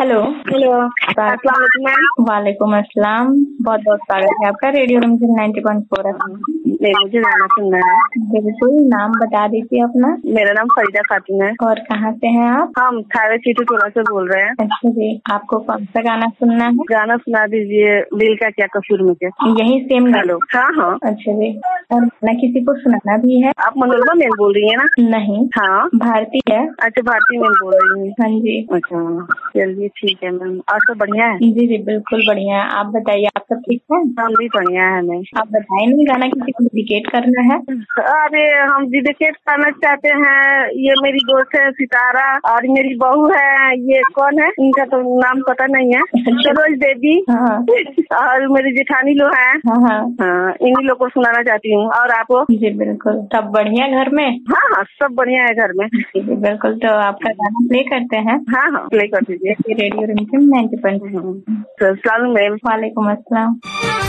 Hello. Hello, अस्सलाम वालेकुम ma'am. वालेकुम अस्सलाम। बहुत बहुत स्वागत है आपका रेडियो रिमझिम 90.4 मुझे गाना सुनना है। बिल्कुल, नाम बता दीजिए अपना। मेरा नाम फरीदा खातून है। और कहाँ से हैं आप? हम थावे सीटू टोला से बोल रहे हैं। अच्छा जी, आपको कौन सा गाना सुनना है? गाना सुना दीजिए, दिल का क्या कसूर में के। यही सेम। हेलो। हाँ हाँ। अच्छा जी, और गाना किसी को सुनाना भी है? आप मनोरमा मैम बोल रही है ना? नहीं। हाँ, भारती है। अच्छा, भारती मैम बोल रही है। हाँ जी। अच्छा, चलिए ठीक है मैम। और सब बढ़िया है? जी जी बिल्कुल बढ़िया है। आप बताइए, आप सब ठीक है? हम भी बढ़िया है मैम। आप बताएं, नहीं गाना किसी को डेडिकेट करना है? अरे हम डेडिकेट करना चाहते हैं। ये मेरी दोस्त है सितारा, और मेरी बहू है, ये कौन है, इनका तो नाम पता नहीं है, सरोज देवी। हाँ। और मेरी जेठानी लोग हैं। हाँ हाँ। हाँ, इन्हीं लोग को सुनाना चाहती हूँ। और आपको? जी बिल्कुल, सब बढ़िया घर में? हाँ हाँ, सब बढ़िया है घर में। जी बिल्कुल, तो आपका गाना प्ले करते हैं। हाँ हाँ, प्ले कर दीजिए। रेडियो रिमझिम 90.4। सलाम मैम। वालेकुम अस्सलाम।